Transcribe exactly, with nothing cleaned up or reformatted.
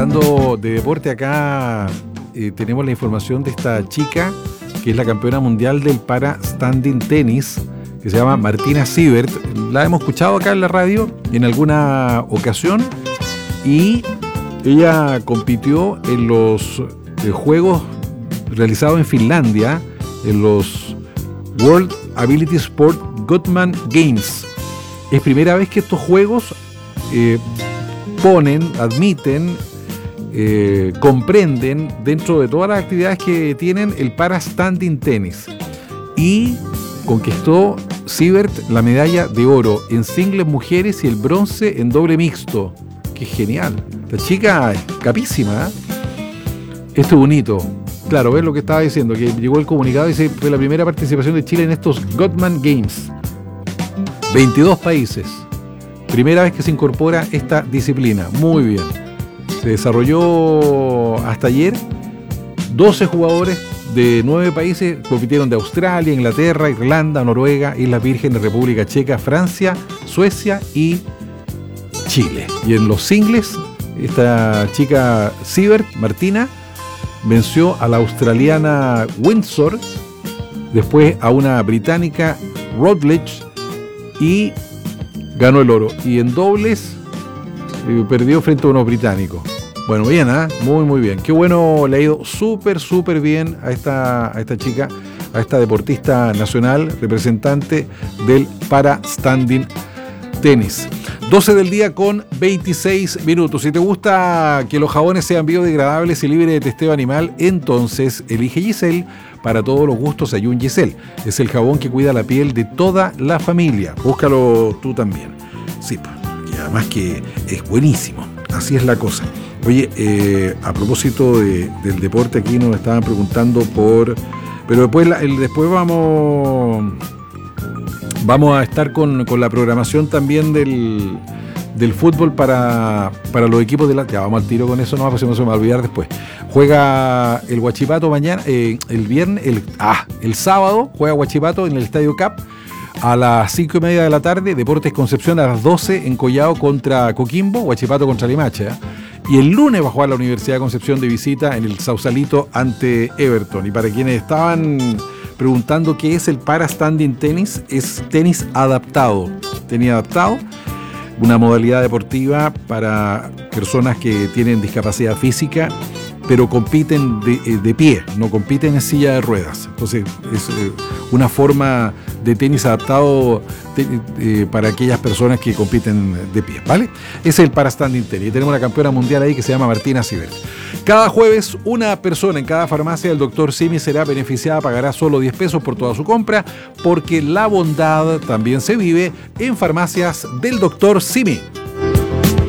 hablando de deporte acá, eh, tenemos la información de esta chica que es la campeona mundial del para standing tenis, que se llama Martina Siebert. La hemos escuchado acá en la radio en alguna ocasión y ella compitió en los eh, juegos realizados en Finlandia, en los World Ability Sport Goodman Games. Es primera vez que estos juegos eh, ponen, admiten, eh, comprenden dentro de todas las actividades que tienen el para standing tenis. Y conquistó Siebert la medalla de oro en singles mujeres y el bronce en doble mixto. ¡Qué genial! La chica es capísima, ¿eh? Esto es bonito. Claro, ves lo que estaba diciendo, que llegó el comunicado y dice, fue la primera participación de Chile en estos Goodman Games. veintidós países. Primera vez que se incorpora esta disciplina. Muy bien. Se desarrolló hasta ayer. doce jugadores de nueve países compitieron de Australia, Inglaterra, Irlanda, Noruega, Islas Vírgenes, República Checa, Francia, Suecia y Chile. Y en los singles, esta chica Siebert, Martina, venció a la australiana Windsor, después a una británica Routledge y ganó el oro. Y en dobles eh, perdió frente a unos británicos. Bueno, bien, ¿eh? Muy, muy bien. Qué bueno, le ha ido súper, súper bien a esta, a esta chica, a esta deportista nacional, representante del para standing tenis. doce del día con veintiséis minutos. Si te gusta que los jabones sean biodegradables y libres de testeo animal, entonces elige Giselle. Para todos los gustos hay un Giselle. Es el jabón que cuida la piel de toda la familia. Búscalo tú también. Sí, y además que es buenísimo. Así es la cosa. Oye, eh, a propósito de, del deporte, aquí nos estaban preguntando por... Pero después, la, el, después vamos... Vamos a estar con, con la programación también del, del fútbol para, para los equipos de la... Ya vamos al tiro con eso, no, pues se me va a olvidar después. Juega el Huachipato mañana, eh, el viernes, el, ah, el sábado juega Huachipato en el Estadio Cap a las cinco y media de la tarde. Deportes Concepción a las doce en Collao contra Coquimbo, Huachipato contra Limache, ¿eh? Y el lunes va a jugar la Universidad de Concepción de visita en el Sausalito ante Everton. Y para quienes estaban preguntando qué es el para standing tenis, es tenis adaptado. Tenis adaptado, una modalidad deportiva para personas que tienen discapacidad física, pero compiten de, de pie, no compiten en silla de ruedas. Entonces es eh, una forma de tenis adaptado de, de, para aquellas personas que compiten de pie, ¿vale? Ese es el para standing tenis. Y tenemos una campeona mundial ahí que se llama Martina Siebert. Cada jueves, una persona en cada farmacia del doctor Simi será beneficiada, pagará solo diez pesos por toda su compra, porque la bondad también se vive en farmacias del doctor Simi.